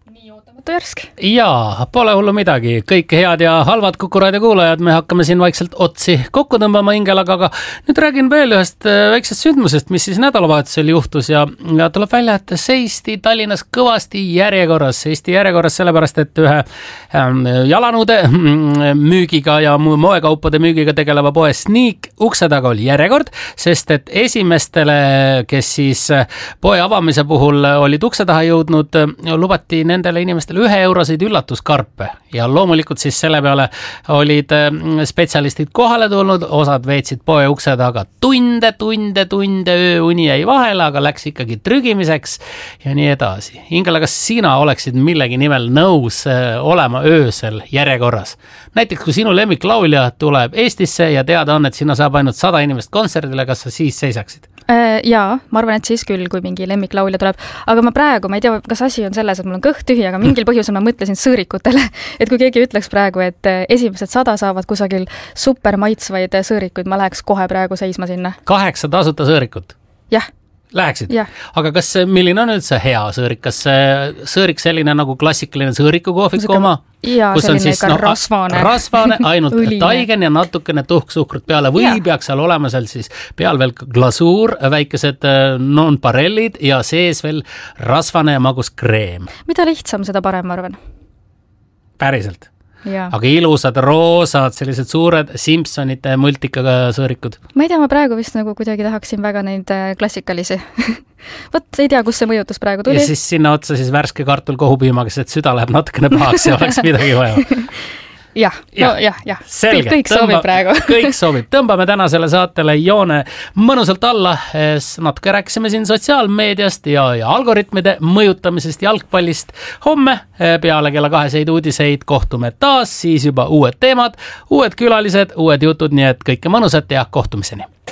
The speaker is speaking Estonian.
Nii ootamatu järsk. Jaa, pole hullu midagi. Kõik head ja halvad Kuku Raadio kuulajad, me hakkame siin vaikselt otsi kokku tõmbama hingelaga, aga nüüd räägin veel ühest väiksest sündmusest, mis siis nädalavahetusel juhtus ja tuleb välja, et seisti Tallinnas kõvasti järjekorras. Seisti järjekorras sellepärast, et ühe jalanõude müügiga ja moekaupade müügiga tegeleva poe Sneak ukse taga oli järjekord, sest et esimestele, kes siis poe avamise puhul olid ukse taha jõudnud, lubati nendele inimestele 1 euroseid üllatuskarpe ja loomulikult siis selle peale olid spetsialistid kohale tulnud, osad veetsid poe ukse taga tunde, ööuni jäi vahele, aga läks ikkagi trügimiseks ja nii edasi. Ingela, kas sina oleksid millegi nimel nõus olema öösel järjekorras? Näiteks kui sinu lemmiklaulja tuleb Eestisse ja teada on, et sinna saab ainult 100 inimest kontserdile, kas sa siis seisaksid? Jaa, ma arvan, et siis küll, kui mingi lemmiklaulja tuleb, aga ma ei tea, kas asi on selles, et mul on kõht tühi, aga mingil põhjusel ma mõtlesin sõõrikutele, et kui keegi ütleks praegu, et esimesed 100 saavad kusagil super maitsvaid sõõrikuid, ma läheks kohe praegu seisma sinna. 8 tasuta sõõrikut? Jah. Läheksid? Ja. Aga kas milline on üldse hea sõõrik? Kas sõõrik selline nagu klassikaline sõõrikukohviku oma? Jaa, selline ikka rasvane. Rasvane, ainult taigen ja natukene tuhksuhkrut peale või peaks seal olema seal siis peal veel glasuur, väikesed non-parellid ja sees veel rasvane ja magus kreem. Mida lihtsam, seda parem, ma arvan. Päriselt. Ja. Aga ilusad, roosad, sellised suured Simpsonite multikaga sõõrikud. Ma ei tea, ma praegu vist nagu kuidagi tahaksin väga neid klassikalisi. Võt, ei tea, kus see mõjutus praegu tuli. Ja siis sinna otsa siis värske kartul kohupiimaga, et süda läheb natukene pahaks ja oleks midagi vaja. Jah. Selge. Kõik sobib praegu. Kõik sobib. Tõmbame tänasele saatele joone mõnusalt alla. Natuke rääkisime siin sotsiaalmeediast ja algoritmide mõjutamisest jalgpallist. Homme peale kella 2 uudiseid kohtume taas, siis juba uued teemad, uued külalised, uued jutud, nii et kõike mõnusat ja kohtumiseni.